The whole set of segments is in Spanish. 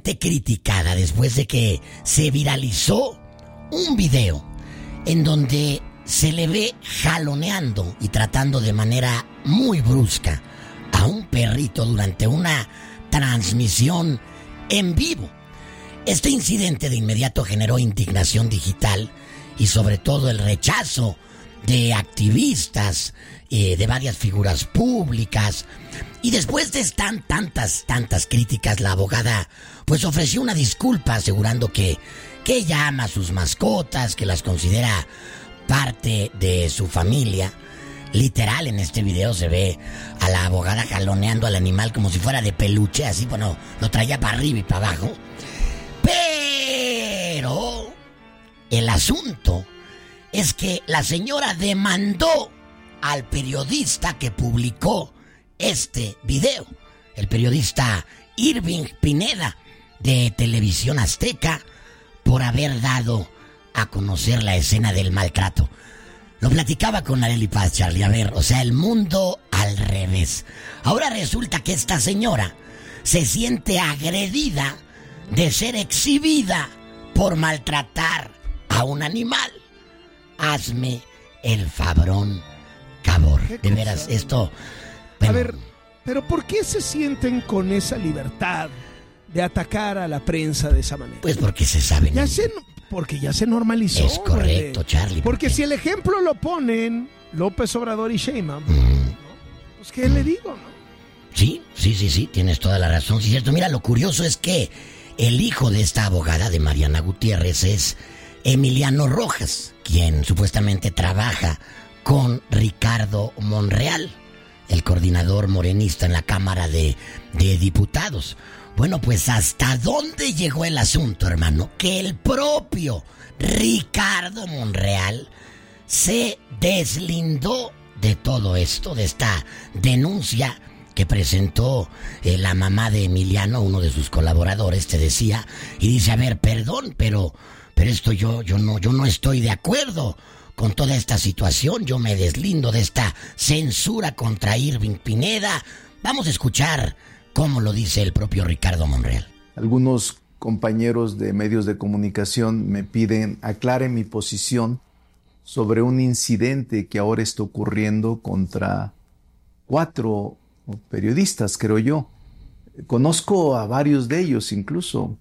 fuertemente criticada después de que se viralizó un video en donde se le ve jaloneando y tratando de manera muy brusca a un perrito durante una transmisión en vivo. Este incidente de inmediato generó indignación digital y sobre todo el rechazo de activistas, de varias figuras públicas. Y después de tantas críticas, la abogada pues ofreció una disculpa asegurando que ella ama a sus mascotas, que las considera parte de su familia. Literal, en este video se ve a la abogada jaloneando al animal como si fuera de peluche, así, bueno, lo traía para arriba y para abajo. Pero el asunto es que la señora demandó al periodista que publicó este video, el periodista Irving Pineda de Televisión Azteca, por haber dado a conocer la escena del maltrato. Lo platicaba con Arely Paz, Charlie. A ver, o sea, el mundo al revés. Ahora resulta que esta señora se siente agredida de ser exhibida por maltratar a un animal. Hazme el fabrón, cabor. De veras, esto... Bueno. A ver, pero ¿por qué se sienten con esa libertad de atacar a la prensa de esa manera? Pues porque se saben. Porque ya se normalizó. Es correcto, Charlie. Porque si el ejemplo lo ponen López Obrador y Sheinbaum, ¿no? Pues ¿qué le digo, no? Sí, tienes toda la razón. Sí, cierto. Mira, lo curioso es que el hijo de esta abogada, de Mariana Gutiérrez, es Emiliano Rojas, quien supuestamente trabaja con Ricardo Monreal, el coordinador morenista en la Cámara de Diputados. Bueno, pues ¿hasta dónde llegó el asunto, hermano? Que el propio Ricardo Monreal se deslindó de todo esto, de esta denuncia que presentó la mamá de Emiliano, uno de sus colaboradores, te decía, y dice, a ver, perdón, pero esto yo no estoy de acuerdo con toda esta situación, yo me deslindo de esta censura contra Irving Pineda. Vamos a escuchar cómo lo dice el propio Ricardo Monreal. Algunos compañeros de medios de comunicación me piden aclare mi posición sobre un incidente que ahora está ocurriendo contra 4 periodistas, creo yo. Conozco a varios de ellos incluso.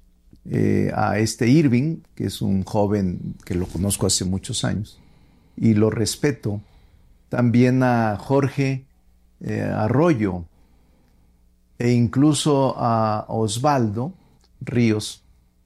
A este Irving, que es un joven que lo conozco hace muchos años y lo respeto. También a Jorge Arroyo e incluso a Osvaldo Ríos,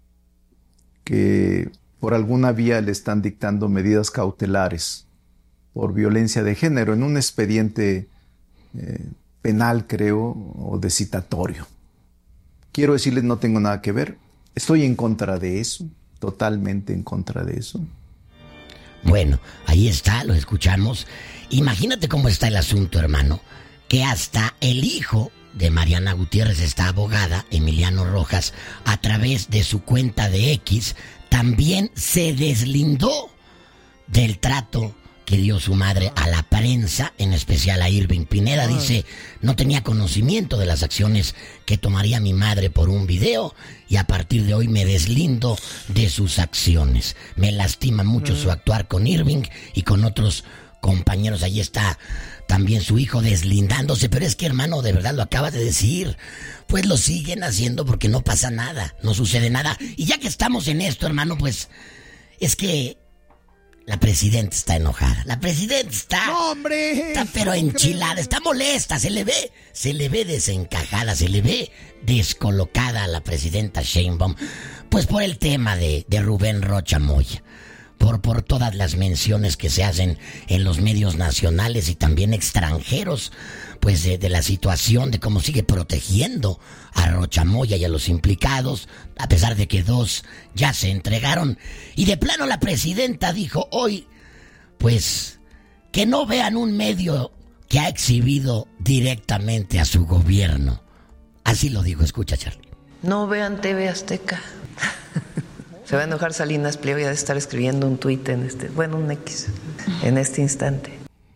que por alguna vía le están dictando medidas cautelares por violencia de género en un expediente penal, creo, o de citatorio. Quiero decirles, no tengo nada que ver. Estoy en contra de eso, totalmente en contra de eso. Bueno, ahí está, lo escuchamos. Imagínate cómo está el asunto, hermano, que hasta el hijo de Mariana Gutiérrez, esta abogada, Emiliano Rojas, a través de su cuenta de X, también se deslindó del trato que dio su madre a la prensa, en especial a Irving Pineda. Dice, no tenía conocimiento de las acciones que tomaría mi madre por un video y a partir de hoy me deslindo de sus acciones. Me lastima mucho su actuar con Irving y con otros compañeros. Ahí está también su hijo deslindándose, pero es que, hermano, de verdad lo acabas de decir, pues lo siguen haciendo porque no pasa nada, no sucede nada. Y ya que estamos en esto, hermano, pues es que la presidenta está enojada. La presidenta está... ¡No, hombre! Está pero enchilada, está molesta, se le ve desencajada, se le ve descolocada a la presidenta Sheinbaum, pues por el tema de Rubén Rocha Moya, por todas las menciones que se hacen en los medios nacionales y también extranjeros, pues de la situación, de cómo sigue protegiendo a Rocha Moya y a los implicados, a pesar de que 2 ya se entregaron. Y de plano la presidenta dijo hoy, pues, que no vean un medio que ha exhibido directamente a su gobierno. Así lo dijo, escucha, Charlie. No vean TV Azteca. Se va a enojar Salinas Pliego y ha de estar escribiendo un tuit un X, en este instante.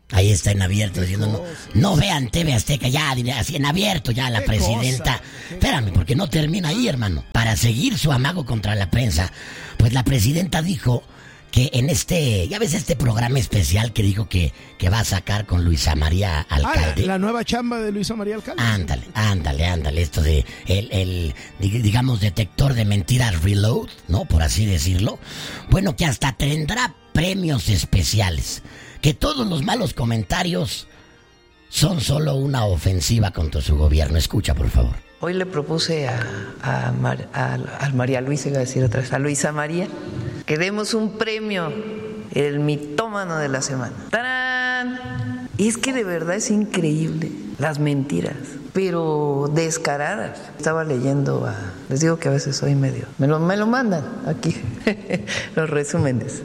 Ahí está en abierto diciendo, no vean TV Azteca, ya, así en abierto ya la presidenta. Espérame, porque no termina ahí, hermano. Para seguir su amago contra la prensa, pues la presidenta dijo que en ya ves este programa especial que dijo que va a sacar con Luisa María Alcalde. La nueva chamba de Luisa María Alcalde. Ándale, esto de digamos, detector de mentiras reload, ¿no? Por así decirlo. Bueno, que hasta tendrá premios especiales. Que todos los malos comentarios son solo una ofensiva contra su gobierno. Escucha, por favor. Hoy le propuse a María Luisa, iba a decir otra vez, a Luisa María, que demos un premio, el mitómano de la semana. ¡Tarán! Y es que de verdad es increíble las mentiras, pero descaradas. Estaba leyendo, les digo que a veces soy medio, me lo mandan aquí, los resúmenes,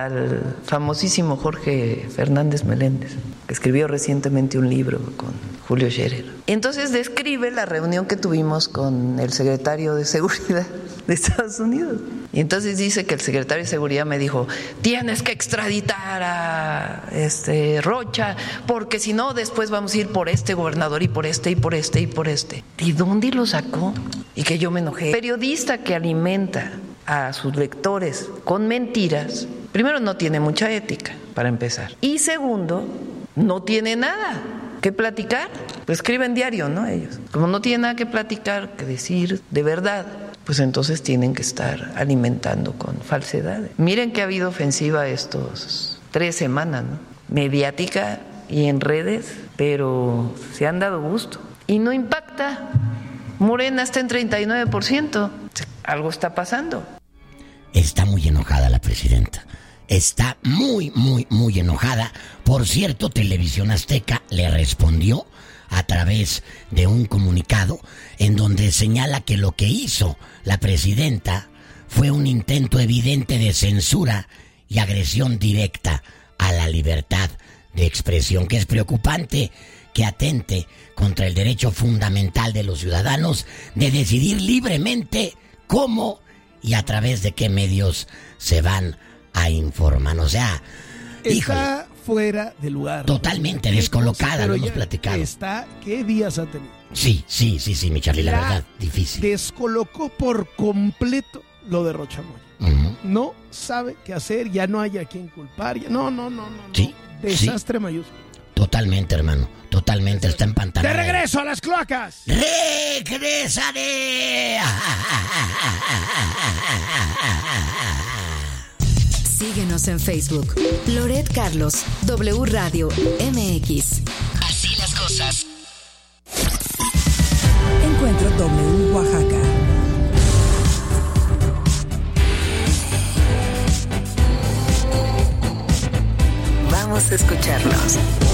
al famosísimo Jorge Fernández Meléndez, que escribió recientemente un libro con Julio Scherer. Entonces describe la reunión que tuvimos con el secretario de Seguridad de Estados Unidos. Y entonces dice que el secretario de Seguridad me dijo, tienes que extraditar a Rocha, porque si no después vamos a ir por este gobernador y por este y por este y por este. ¿De dónde lo sacó? Y que yo me enojé. Periodista que alimenta a sus lectores con mentiras, primero no tiene mucha ética, para empezar. Y segundo, no tiene nada que platicar. Pues escriben diario, ¿no? Ellos. Como no tienen nada que platicar, que decir de verdad, pues entonces tienen que estar alimentando con falsedades. Miren que ha habido ofensiva estos 3 semanas, ¿no? Mediática y en redes, pero se han dado gusto. Y no impacta. Morena está en 39%. Algo está pasando. Está muy enojada la presidenta. Está muy enojada. Por cierto, Televisión Azteca le respondió a través de un comunicado en donde señala que lo que hizo la presidenta fue un intento evidente de censura y agresión directa a la libertad de expresión, que es preocupante que atente contra el derecho fundamental de los ciudadanos de decidir libremente cómo y a través de qué medios se van a informar. O sea, está fuera de lugar. Totalmente descolocada, lo hemos platicado. ¿Qué días ha tenido? Sí, mi Charlie, la verdad, difícil. Descolocó por completo lo de Rocha Moya. Uh-huh. No sabe qué hacer, ya no hay a quien culpar. No. Sí, desastre mayúsculo. Totalmente, hermano. Totalmente, está empantanado. ¡De regreso a las cloacas! ¡Regresaré! Síguenos en Facebook. Loret Carlos, W Radio MX. Así las cosas. Encuentro W Oaxaca. Vamos a escucharnos.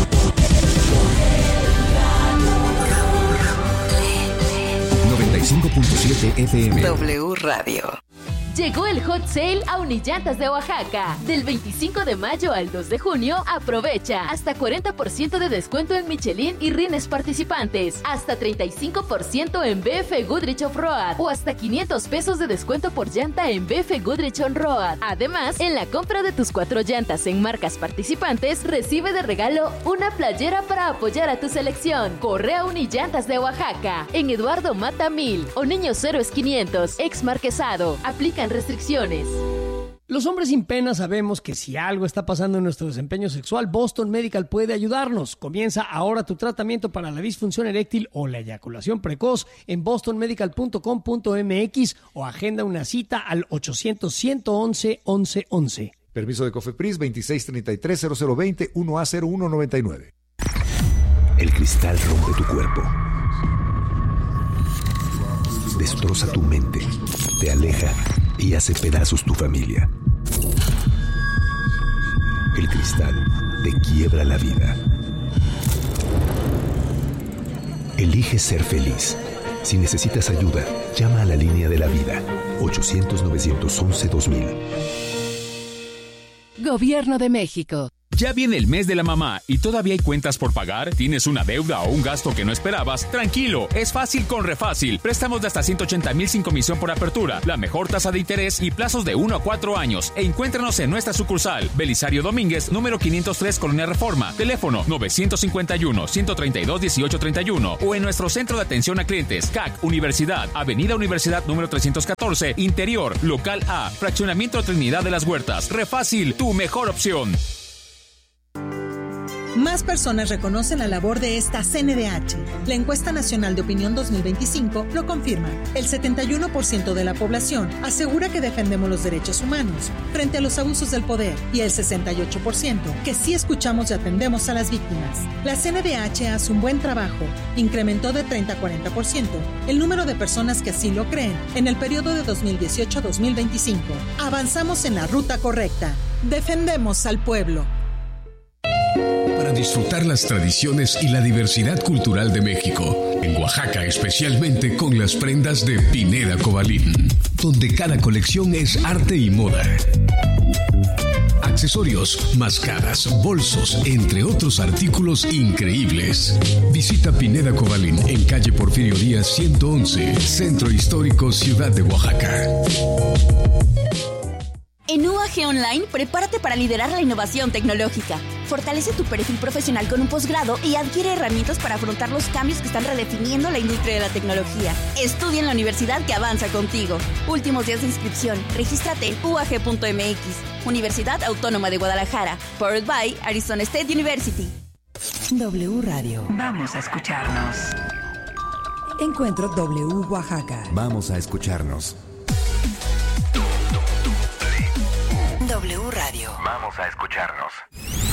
95.7 FM. W Radio. Llegó el Hot Sale a Unillantas de Oaxaca. Del 25 de mayo al 2 de junio, aprovecha hasta 40% de descuento en Michelin y rines participantes, hasta 35% en BF Goodrich Off-Road o hasta 500 pesos de descuento por llanta en BF Goodrich On-Road. Además, en la compra de tus 4 llantas en marcas participantes, recibe de regalo una playera para apoyar a tu selección. Corre a Unillantas de Oaxaca, en Eduardo Mata 1000 o Niños Héroes 500, ex Marquesado. Aplican restricciones. Los hombres sin pena sabemos que si algo está pasando en nuestro desempeño sexual, Boston Medical puede ayudarnos. Comienza ahora tu tratamiento para la disfunción eréctil o la eyaculación precoz en bostonmedical.com.mx o agenda una cita al 800-111-1111. Permiso de Cofepris 2633-0020 1A0199. El cristal rompe tu cuerpo. Destroza tu mente, te aleja y hace pedazos tu familia. El cristal te quiebra la vida. Elige ser feliz. Si necesitas ayuda, llama a la línea de la vida, 800-911-2000. Gobierno de México. ¿Ya viene el mes de la mamá y todavía hay cuentas por pagar? ¿Tienes una deuda o un gasto que no esperabas? Tranquilo, es fácil con Refácil. Préstamos de hasta 180,000 sin comisión por apertura, la mejor tasa de interés y plazos de 1 a 4 años. E encuéntranos en nuestra sucursal, Belisario Domínguez, número 503, Colonia Reforma. Teléfono 951-132-1831 o en nuestro centro de atención a clientes, CAC Universidad, Avenida Universidad número 314, Interior, Local A, Fraccionamiento Trinidad de las Huertas. Refácil, tu mejor opción. Más personas reconocen la labor de esta CNDH. La Encuesta Nacional de Opinión 2025 lo confirma. El 71% de la población asegura que defendemos los derechos humanos frente a los abusos del poder y el 68% que sí escuchamos y atendemos a las víctimas. La CNDH hace un buen trabajo. Incrementó de 30 a 40% el número de personas que así lo creen en el periodo de 2018 a 2025. Avanzamos en la ruta correcta. Defendemos al pueblo. Para disfrutar las tradiciones y la diversidad cultural de México, en Oaxaca especialmente con las prendas de Pineda Cobalín, donde cada colección es arte y moda. Accesorios, máscaras, bolsos, entre otros artículos increíbles. Visita Pineda Cobalín en calle Porfirio Díaz 111, Centro Histórico, Ciudad de Oaxaca. En UAG Online, prepárate para liderar la innovación tecnológica. Fortalece tu perfil profesional con un posgrado y adquiere herramientas para afrontar los cambios que están redefiniendo la industria de la tecnología. Estudia en la universidad que avanza contigo. Últimos días de inscripción. Regístrate en uag.mx. Universidad Autónoma de Guadalajara. Powered by Arizona State University. W Radio. Vamos a escucharnos. Encuentro W Oaxaca. Vamos a escucharnos. W Radio. Vamos a escucharnos.